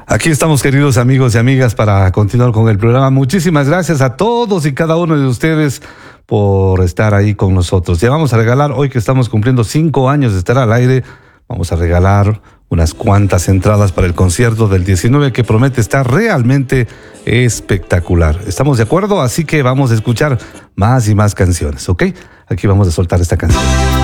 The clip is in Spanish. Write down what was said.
Aquí estamos, queridos amigos y amigas, para continuar con el programa. Muchísimas gracias a todos y cada uno de ustedes por estar ahí con nosotros. Ya vamos a regalar, hoy que estamos cumpliendo 5 años de estar al aire, vamos a regalar unas cuantas entradas para el concierto del 19 que promete estar realmente espectacular. ¿Estamos de acuerdo? Así que vamos a escuchar más y más canciones, ¿ok? Aquí vamos a soltar esta canción.